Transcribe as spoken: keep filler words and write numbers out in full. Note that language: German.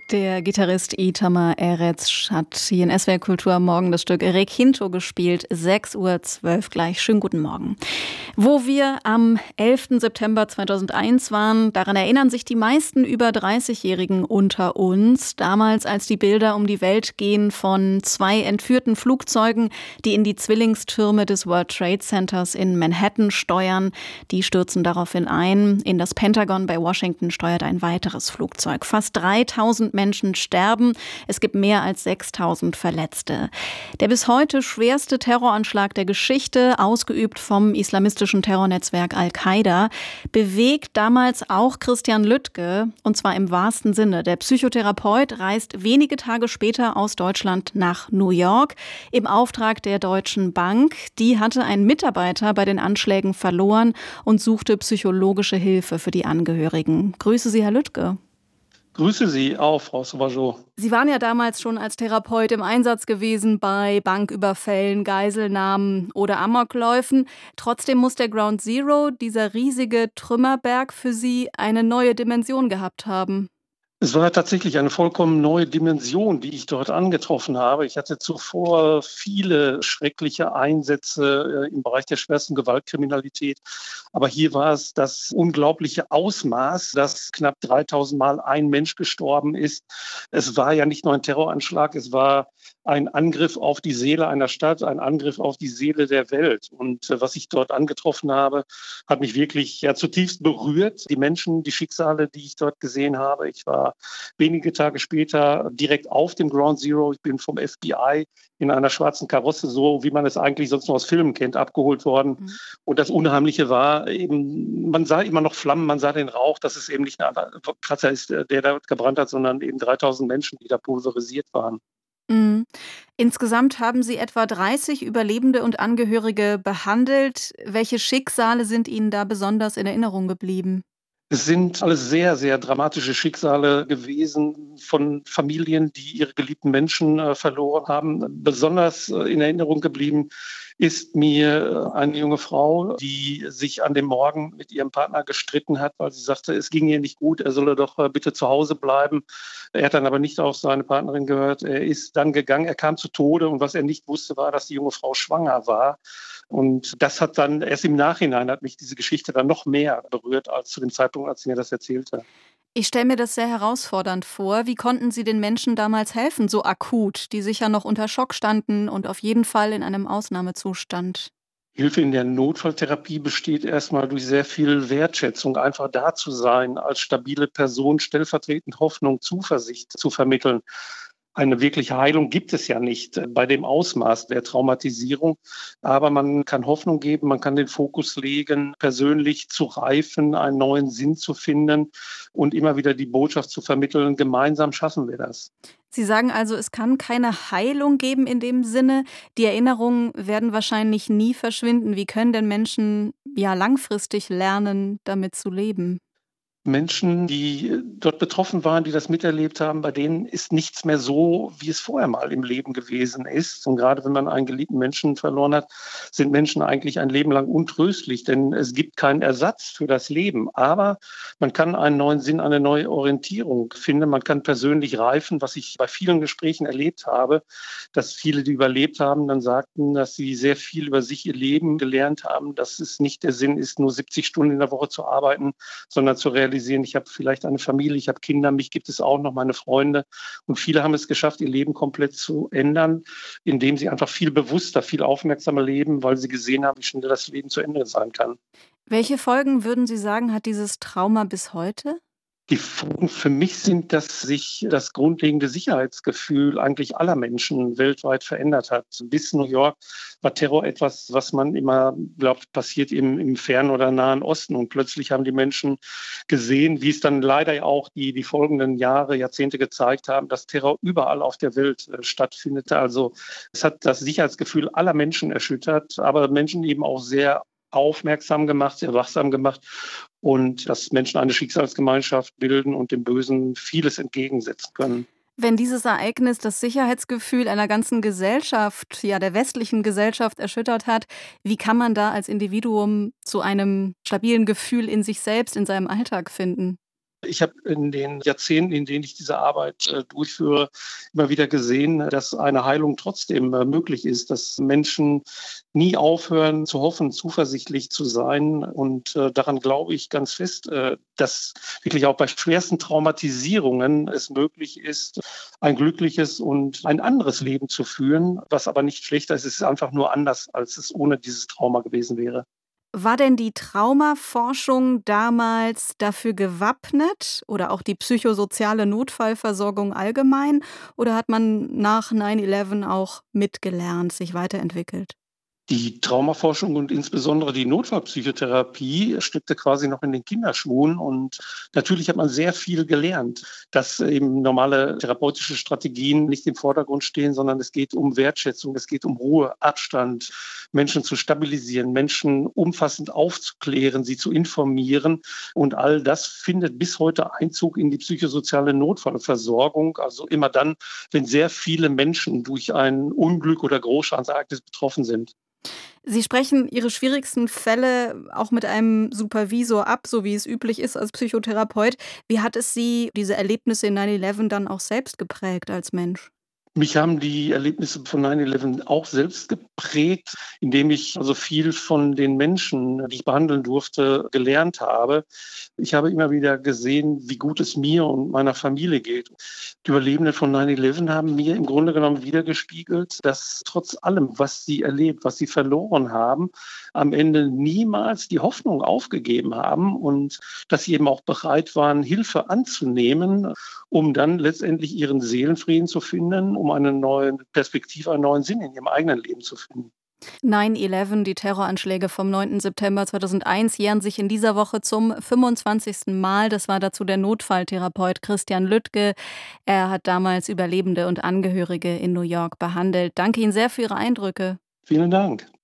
Der Gitarrist Itamar Erez hat hier in S W R Kultur am Morgen das Stück Requinto gespielt. sechs Uhr zwölf gleich. Schönen guten Morgen. Wo wir am elften September zweitausendeins waren, daran erinnern sich die meisten über dreißigjährigen unter uns. Damals, als die Bilder um die Welt gehen von zwei entführten Flugzeugen, die in die Zwillingstürme des World Trade Centers in Manhattan steuern. Die stürzen daraufhin ein. In das Pentagon bei Washington steuert ein weiteres Flugzeug. Fast dreitausend Menschen sterben. Es gibt mehr als sechstausend Verletzte. Der bis heute schwerste Terroranschlag der Geschichte, ausgeübt vom islamistischen Terrornetzwerk Al-Qaida, bewegt damals auch Christian Lüttke, und zwar im wahrsten Sinne. Der Psychotherapeut reist wenige Tage später aus Deutschland nach New York im Auftrag der Deutschen Bank. Die hatte einen Mitarbeiter bei den Anschlägen verloren und suchte psychologische Hilfe für die Angehörigen. Grüße Sie, Herr Lüttke. Grüße Sie auch, Frau Sauvageau. Sie waren ja damals schon als Therapeut im Einsatz gewesen bei Banküberfällen, Geiselnahmen oder Amokläufen. Trotzdem muss der Ground Zero, dieser riesige Trümmerberg, für Sie eine neue Dimension gehabt haben. Es war tatsächlich eine vollkommen neue Dimension, die ich dort angetroffen habe. Ich hatte zuvor viele schreckliche Einsätze im Bereich der schwersten Gewaltkriminalität. Aber hier war es das unglaubliche Ausmaß, dass knapp dreitausend Mal ein Mensch gestorben ist. Es war ja nicht nur ein Terroranschlag, es war ein Angriff auf die Seele einer Stadt, ein Angriff auf die Seele der Welt. Und was ich dort angetroffen habe, hat mich wirklich ja, zutiefst berührt. Die Menschen, die Schicksale, die ich dort gesehen habe. Ich war wenige Tage später direkt auf dem Ground Zero. Ich bin vom F B I in einer schwarzen Karosse, so wie man es eigentlich sonst nur aus Filmen kennt, abgeholt worden. Mhm. Und das Unheimliche war eben, man sah immer noch Flammen, man sah den Rauch, dass es eben nicht ein Kratzer ist, der da gebrannt hat, sondern eben dreitausend Menschen, die da pulverisiert waren. Mhm. Insgesamt haben Sie etwa dreißig Überlebende und Angehörige behandelt. Welche Schicksale sind Ihnen da besonders in Erinnerung geblieben? Es sind alles sehr, sehr dramatische Schicksale gewesen von Familien, die ihre geliebten Menschen äh, verloren haben. Besonders äh, in Erinnerung geblieben ist mir eine junge Frau, die sich an dem Morgen mit ihrem Partner gestritten hat, weil sie sagte, es ging ihr nicht gut, er solle doch äh, bitte zu Hause bleiben. Er hat dann aber nicht auf seine Partnerin gehört. Er ist dann gegangen, er kam zu Tode und was er nicht wusste, war, dass die junge Frau schwanger war. Und das hat dann erst im Nachhinein hat mich diese Geschichte dann noch mehr berührt als zu dem Zeitpunkt, als sie mir das erzählte. Ich stelle mir das sehr herausfordernd vor. Wie konnten Sie den Menschen damals helfen, so akut, die sicher noch unter Schock standen und auf jeden Fall in einem Ausnahmezustand? Hilfe in der Notfalltherapie besteht erstmal durch sehr viel Wertschätzung, einfach da zu sein, als stabile Person stellvertretend Hoffnung, Zuversicht zu vermitteln. Eine wirkliche Heilung gibt es ja nicht bei dem Ausmaß der Traumatisierung. Aber man kann Hoffnung geben, man kann den Fokus legen, persönlich zu reifen, einen neuen Sinn zu finden und immer wieder die Botschaft zu vermitteln, gemeinsam schaffen wir das. Sie sagen also, es kann keine Heilung geben in dem Sinne. Die Erinnerungen werden wahrscheinlich nie verschwinden. Wie können denn Menschen ja langfristig lernen, damit zu leben? Menschen, die dort betroffen waren, die das miterlebt haben, bei denen ist nichts mehr so, wie es vorher mal im Leben gewesen ist. Und gerade wenn man einen geliebten Menschen verloren hat, sind Menschen eigentlich ein Leben lang untröstlich, denn es gibt keinen Ersatz für das Leben. Aber man kann einen neuen Sinn, eine neue Orientierung finden. Man kann persönlich reifen, was ich bei vielen Gesprächen erlebt habe, dass viele, die überlebt haben, dann sagten, dass sie sehr viel über sich, ihr Leben gelernt haben, dass es nicht der Sinn ist, nur siebzig Stunden in der Woche zu arbeiten, sondern zu realisieren, ich habe vielleicht eine Familie, ich habe Kinder, mich gibt es auch noch, meine Freunde. Und viele haben es geschafft, ihr Leben komplett zu ändern, indem sie einfach viel bewusster, viel aufmerksamer leben, weil sie gesehen haben, wie schnell das Leben zu Ende sein kann. Welche Folgen, würden Sie sagen, hat dieses Trauma bis heute? Die Folgen für mich sind, dass sich das grundlegende Sicherheitsgefühl eigentlich aller Menschen weltweit verändert hat. Bis New York war Terror etwas, was man immer glaubt, passiert im, im fernen oder nahen Osten. Und plötzlich haben die Menschen gesehen, wie es dann leider auch die, die folgenden Jahre, Jahrzehnte gezeigt haben, dass Terror überall auf der Welt äh, stattfindet. Also es hat das Sicherheitsgefühl aller Menschen erschüttert, aber Menschen eben auch sehr aufmerksam gemacht, sehr wachsam gemacht und dass Menschen eine Schicksalsgemeinschaft bilden und dem Bösen vieles entgegensetzen können. Wenn dieses Ereignis das Sicherheitsgefühl einer ganzen Gesellschaft, ja der westlichen Gesellschaft erschüttert hat, wie kann man da als Individuum zu einem stabilen Gefühl in sich selbst, in seinem Alltag finden? Ich habe in den Jahrzehnten, in denen ich diese Arbeit äh, durchführe, immer wieder gesehen, dass eine Heilung trotzdem äh, möglich ist, dass Menschen nie aufhören zu hoffen, zuversichtlich zu sein. Und äh, daran glaube ich ganz fest, äh, dass wirklich auch bei schwersten Traumatisierungen es möglich ist, ein glückliches und ein anderes Leben zu führen, was aber nicht schlechter ist. Es ist einfach nur anders, als es ohne dieses Trauma gewesen wäre. War denn die Traumaforschung damals dafür gewappnet oder auch die psychosoziale Notfallversorgung allgemein? Oder hat man nach neun elf auch mitgelernt, sich weiterentwickelt? Die Traumaforschung und insbesondere die Notfallpsychotherapie steckte quasi noch in den Kinderschuhen. Und natürlich hat man sehr viel gelernt, dass eben normale therapeutische Strategien nicht im Vordergrund stehen, sondern es geht um Wertschätzung, es geht um Ruhe, Abstand, Menschen zu stabilisieren, Menschen umfassend aufzuklären, sie zu informieren. Und all das findet bis heute Einzug in die psychosoziale Notfallversorgung. Also immer dann, wenn sehr viele Menschen durch ein Unglück oder Großschadensereignis betroffen sind. Sie sprechen Ihre schwierigsten Fälle auch mit einem Supervisor ab, so wie es üblich ist als Psychotherapeut. Wie hat es Sie, diese Erlebnisse in neun elf, dann auch selbst geprägt als Mensch? Mich haben die Erlebnisse von neun elf auch selbst geprägt, indem ich also viel von den Menschen, die ich behandeln durfte, gelernt habe. Ich habe immer wieder gesehen, wie gut es mir und meiner Familie geht. Die Überlebenden von neun elf haben mir im Grunde genommen widergespiegelt, dass trotz allem, was sie erlebt, was sie verloren haben, am Ende niemals die Hoffnung aufgegeben haben und dass sie eben auch bereit waren, Hilfe anzunehmen, um dann letztendlich ihren Seelenfrieden zu finden, um eine neue Perspektive, einen neuen Sinn in ihrem eigenen Leben zu finden. neun elf, die Terroranschläge vom neunten September zweitausendeins, jähren sich in dieser Woche zum fünfundzwanzigsten Mal. Das war dazu der Notfalltherapeut Christian Lüttke. Er hat damals Überlebende und Angehörige in New York behandelt. Danke Ihnen sehr für Ihre Eindrücke. Vielen Dank.